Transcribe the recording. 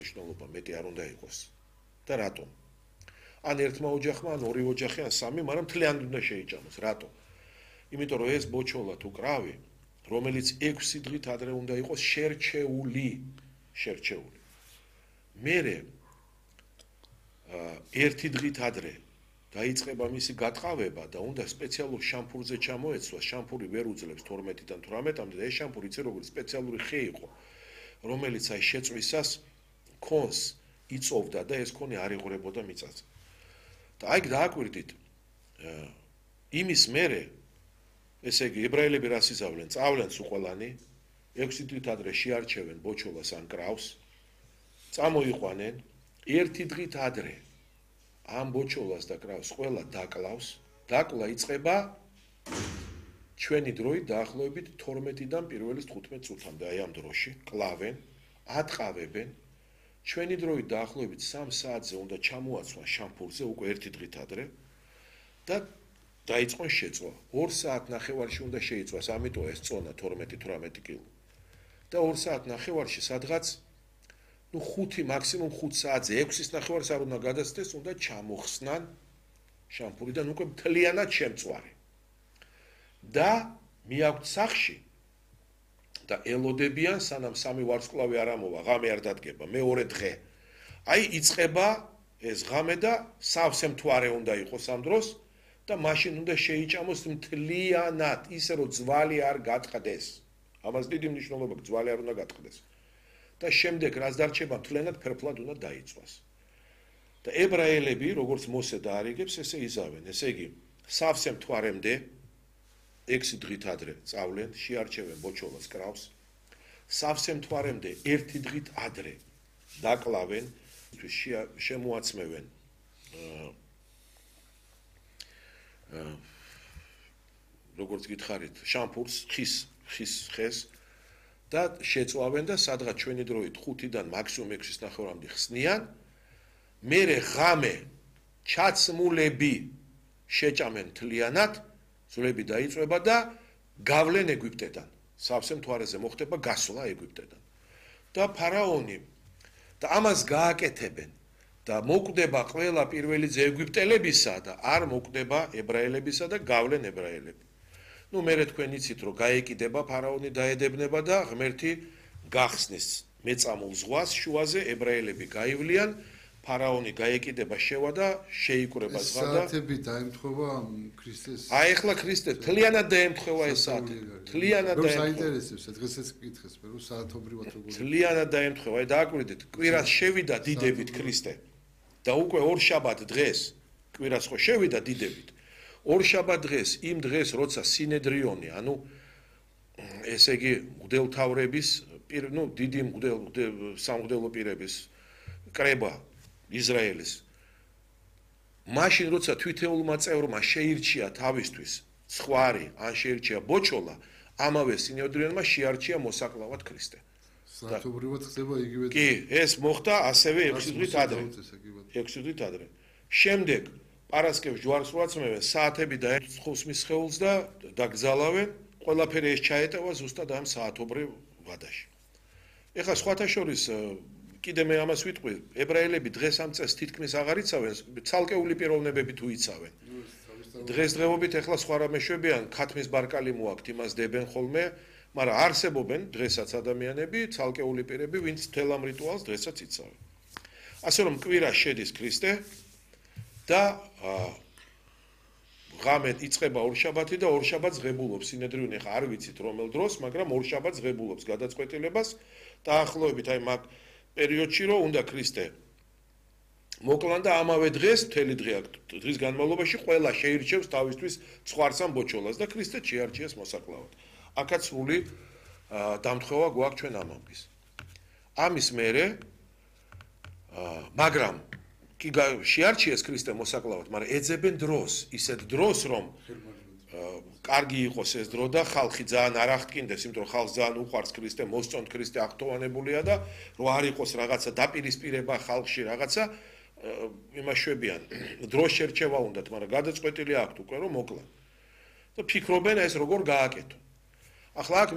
მნიშვნელობა მეტი არ უნდა იყოს. და რატომ? ან ერთმა ოჯახმა, ან ორი ოჯახი, ან სამი, მაგრამ მთლიანად უნდა შეიჭამოს. რატომ? იმიტომ რომ ეს ბოჩოლა თუ კრავი, რომელიც 6 დღით ადრე უნდა იყოს შერჩეული. მერე ერთი დღით ადრე დაიწყება მისი გატყავება და უნდა სპეციალურ შამპურზე ჩამოეცვას. შამპური ვერ უძლებს 12-დან 18-მდე და ეს შამპური იცი როგორც სპეციალური ხე იყო, რომელიც აი შეწვისას ქონს იწოვდა და ეს ქონი არ იღვრებოდა მიწაზე. და აი დააკვირდით იმის მერე, ესე იგი ებრაელები რას იზავლენ? წავლენ სუყოლანი, 6 დღით ადრე შეარჩევენ ბოჩოლას ან კრავს, წამოიყვანენ, ერთი დღით ადრე ამ ბოჩოლას და კრავს ყველა დაკლავს. დაკლა იწყება ჩვენი დროით დაახლოებით 12-დან 1-ის 15 წუთამდე, აი ამ დროში კლავენ, ატყავებენ. ჩვენი დროით დაახლოებით 3 საათზე უნდა ჩამოაცვან შამპურზე უკვე ერთი დღით ადრე და დაიწყონ შეწვა. 2 საათ ნახევარში უნდა შეიწვას, ამიტომ ეს წონა 12-18 კილო. და 2 საათ ნახევარში სადღაც 5 მაქსიმუმ 5 საათზე 6-ის ნახევარს არ უნდა გადაცდეს, უნდა ჩამოხსნან შამპურიდან უკვე მთლიანად შემწვარი. და მიაქვთ სახში და ელოდებიან, სანამ 3 ვარსკვლავი არ ამოვა, ღამე არ დადგება, მეორე დღე. აი იწყება ეს ღამე და სავსე მთვარე უნდა იყოს ამ დროს და მაშინ უნდა შეიჭამოს მთლიანად, ისე რომ ძვალი არ გატყდეს. ამას დიდი მნიშვნელობა აქვს, ძვალი არ უნდა გატყდეს. და შემდეგ რაც დარჩება მთლიანად ფერფლად უნდა დაიწვას. და ებრაელები, როგორც მოსე დაარიგებს, ესე იზავენ. ესე იგი, სავსე მთვარემდე 6 დღით ადრე წავლენ, შეარჩევენ ბოჩოლას კრავს. სავსე მთვარემდე 1 დღით ადრე დაკლავენ, შემოაცმევენ როგორც გითხარით, შამპურს, ხის ხეს და შეწვავენ და სადღაც ჩვენი დროით 5-დან მაქსიმუმ 6-ის ნახევარამდე ხსნიან. მერე ღამე ჩაცმულები შეჭამენ მთლიანად, ძვლები დაიწვება და გავლენ ეგვიპტედან. სავსე მთვარეზე მოხდება გასვლა ეგვიპტედან. და ფარაონი და ამას გააკეთებენ და მოკვდება ყველა პირველი ძე ეგვიპტელებისა და არ მოკვდება ებრაელებისა და გავლენ ებრაელები. მერე თქვენ იცით რომ გაეკიდება ფარაონი დაედებნება და ღმერთი გახსნის მეწამულ ზღვას შუაზე ებრაელები გაივლიან, ფარაონი გაეკიდება შევა და შეიკრება ზღვა და საათები დაემთხვევა ქრისტეს. აი ახლა ქრისტე მთლიანად დაემთხვევა ეს საათი. მთლიანად დაემთხვევა. საინტერესებს, დღესაც კითხეს, რომ საათობრივად როგორ. მთლიანად დაემთხვევა. აი დააკვირდით, კვირას შევიდა დიდებით ქრისტე. და უკვე ორშაბათ დღეს კვირას ხო შევიდა დიდებით. ორშაბათ დღეს, იმ დღეს, როცა სინედრიონი, ანუ ესე იგი მღვდელმთავრების, დიდი სამღვდელო პირების კრება ისრაელის. მაშინ როცა თვითეულმა წევრმა შეირჩია თავისთვის ცხვარი, ან შეირჩია ბოჩოლა, ამავე სინედრიონმა შეარჩია მოსაკლავად ქრისტე. საათობრივად ხდება იგივე. კი, ეს მოხდა ასევე 6 დღით ადრე. 6 დღით ადრე. შემდეგ პარასკევს ჯვარს უაცმევენ, საათები დაეწყოს მის სხეულს და დაგზალავენ, ყველაფერი ეს ჩაეტევა ზუსტად ამ საათობრივ ვადაში. ეხლა სხვათა შორის კიდე მე ამას ვიტყვი, ებრაელები დღეს ამ წესს თითქმის აღარ იცავენ, ცალკეული პიროვნებები თუ იცავენ. დღესდღეობით ეხლა სხვა რამე შვებიან, ქათმის ბარკალი მოაქვთ, იმას დებენ ხოლმე, მაგრამ არსებობენ დღესაც ადამიანები, ცალკეული პირები, ვინც მთელ ამ რიტუალს დღესაც იცავენ. ასე რომ კვირა შედის ქრისტე და ღამე იწყება ორშაბათი და ორშაბათს ღებულობს სინედრიონი, ხა არ ვიცით რომელ დროს, მაგრამ ორშაბათს ღებულობს გადაწყვეტილებას დაახლოებით აი მაგ პერიოდში რომ უნდა ქრისტე მოკლან და ამავე დღეს მთელი დღის განმავლობაში ყველა შეირჩევს თავისთვის ცხვარს ან ბოჩოლას და ქრისტე შეარჩიეს მოსაკლავად. აქაც სრული დამთხოვა გვაქვს ჩვენ ამამის. ამის მერე მაგრამ კი შეარჩიეს ქრისტე მოსაკლავად, მაგრამ ეძებენ დროს, ისეთ დროს რომ კარგი იყოს ეს დრო და ხალხი ძალიან არ აღტკინდეს, იმიტომ რომ ხალხს ძალიან უყვარს ქრისტე, მოსწონთ ქრისტე აღტოვანებულია და რომ არ იყოს რაღაცა დაპირისპირება ხალხში რაღაცა იმას შვებიან. დროს შერჩევა უნდათ, მაგრამ გადაწყვეტილი აქვთ უკვე რომ მოკლან. და ფიქრობენ ეს როგორ გააკეთო. ახლა აქ